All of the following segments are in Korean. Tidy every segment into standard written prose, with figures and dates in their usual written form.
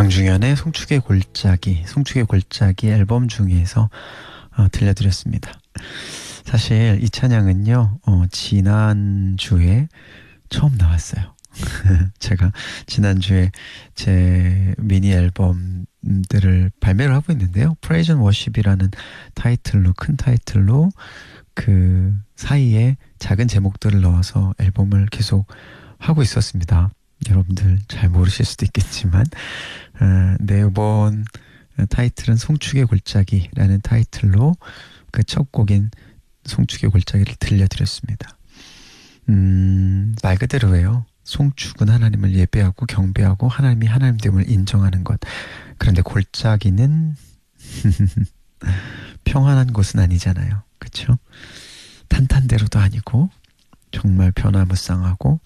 강중현의 송축의 골짜기 앨범 중에서 들려드렸습니다. 사실 이 찬양은요, 지난주에 처음 나왔어요. 제가 지난주에 제 미니 앨범들을 발매를 하고 있는데요. Praise and Worship이라는 큰 타이틀로 그 사이에 작은 제목들을 넣어서 앨범을 계속 하고 있었습니다. 여러분들 잘 모르실 수도 있겠지만 네, 이번 타이틀은 송축의 골짜기라는 타이틀로 그 첫 곡인 송축의 골짜기를 들려드렸습니다. 말 그대로예요. 송축은 하나님을 예배하고 경배하고 하나님이 하나님됨을 인정하는 것. 그런데 골짜기는 평안한 곳은 아니잖아요. 그렇죠? 탄탄대로도 아니고 정말 변화무쌍하고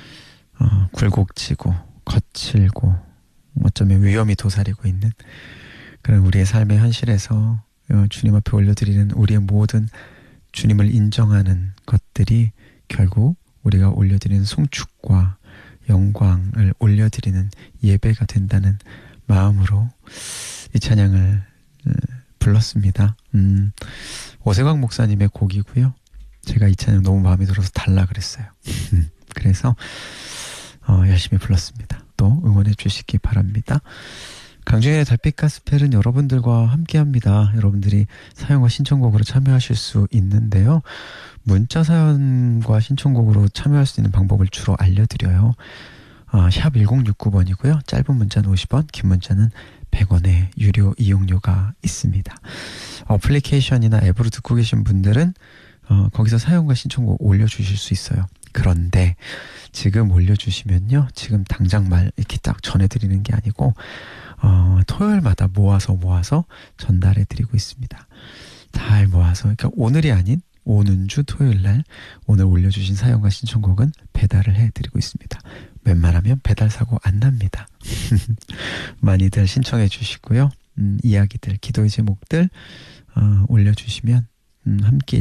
굴곡지고 거칠고 어쩌면 위험이 도사리고 있는 그런 우리의 삶의 현실에서 주님 앞에 올려드리는 우리의 모든 주님을 인정하는 것들이 결국 우리가 올려드리는 송축과 영광을 올려드리는 예배가 된다는 마음으로 이 찬양을 불렀습니다. 오세광 목사님의 곡이고요. 제가 이 찬양 너무 마음에 들어서 달라 그랬어요. 그래서 열심히 불렀습니다. 또 응원해 주시기 바랍니다. 강중현의 달빛 가스펠은 여러분들과 함께합니다. 여러분들이 사연과 신청곡으로 참여하실 수 있는데요. 문자 사연과 신청곡으로 참여할 수 있는 방법을 주로 알려드려요. 샵 1069번이고요. 짧은 문자는 50원, 긴 문자는 100원의 유료 이용료가 있습니다. 어플리케이션이나 앱으로 듣고 계신 분들은 거기서 사연과 신청곡 올려주실 수 있어요. 그런데 지금 올려주시면요, 지금 당장 이렇게 딱 전해드리는 게 아니고 토요일마다 모아서 전달해드리고 있습니다. 잘 모아서, 그러니까 오늘이 아닌 오는 주 토요일날 오늘 올려주신 사연과 신청곡은 배달을 해드리고 있습니다. 웬만하면 배달 사고 안 납니다. 많이들 신청해 주시고요. 이야기들, 기도의 제목들 올려주시면 함께